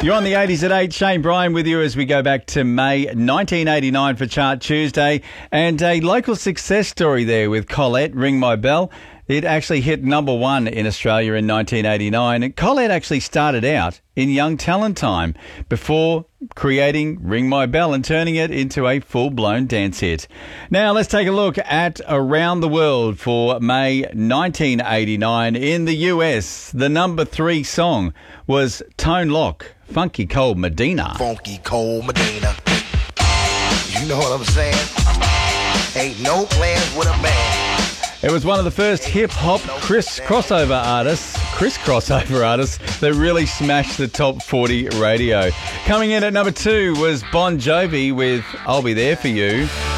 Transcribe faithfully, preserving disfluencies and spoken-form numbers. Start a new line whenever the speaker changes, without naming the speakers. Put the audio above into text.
You're on the eighties at eight. Shane Bryan with you as we go back to May nineteen eighty-nine for Chart Tuesday. And a local success story there with Colette, Ring My Bell. It actually hit number one in Australia in nineteen eighty-nine. And Colette actually started out in Young Talent Time before creating Ring My Bell and turning it into a full-blown dance hit. Now let's take a look at Around the World for May nineteen eighty-nine. In the U S, the number three song was Tone Loc, Funky Cold Medina.
Funky Cold Medina. You know what I'm saying? Ain't no plans with a man.
It was one of the first hip-hop Chris crossover artists, Chris crossover artists that really smashed the top forty radio. Coming in at number two was Bon Jovi with I'll Be There For You.